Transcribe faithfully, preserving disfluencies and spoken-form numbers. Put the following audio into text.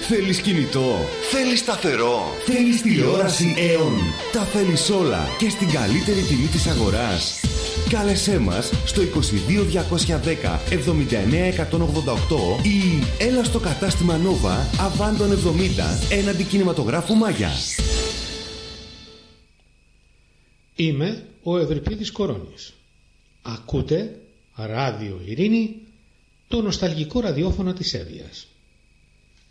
Θέλεις κινητό? Θέλεις σταθερό? Θέλεις τηλεόραση Aeon? Τα θέλεις όλα και στην καλύτερη τιμή της αγοράς. Κάλεσέ μας στο είκοσι δύο διακόσια δέκα εβδομήντα εννέα εκατόν ογδόντα οκτώ ή έλα στο κατάστημα Nova Αβάντων εβδομήντα έναντι κινηματογράφου Μάγια. Είμαι ο Ευρυπίδης Κορώνης. Ακούτε Ράδιο Ειρήνη, το νοσταλγικό ραδιόφωνο της Εύβοιας.